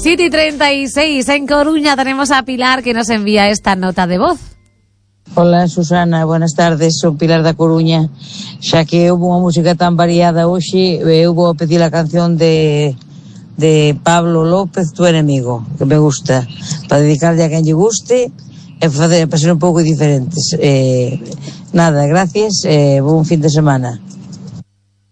7:36 en Coruña tenemos a Pilar que nos envía esta nota de voz. Hola Susana, buenas tardes, son Pilar da Coruña. Xa que houve unha música tan variada hoxe, eu vou pedir a canción de Pablo López, Tu enemigo, que me gusta, para dedicarle a quen lle guste e facer para ser un pouco diferentes. Nada, gracias, bon fin de semana.